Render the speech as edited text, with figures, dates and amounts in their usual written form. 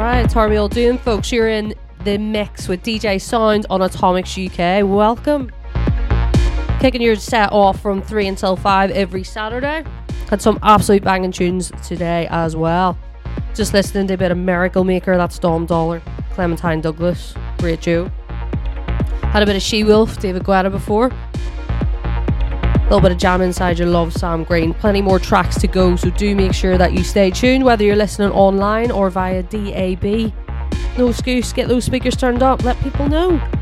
Alright, it's Harmy all doing, folks. You're in the mix with DJ Sound on Atomics UK. Welcome. Kicking your set off from 3 until 5 every Saturday. Had some absolute banging tunes today as well. Just listening to a bit of Miracle Maker, that's Dom Dollar, Clementine Douglas, great Joe. Had a bit of She-Wolf, David Guetta before. A little bit of Jam Inside Your Love, Sam Green. Plenty more tracks to go, so do make sure that you stay tuned, whether you're listening online or via DAB. No excuse, get those speakers turned up, let people know.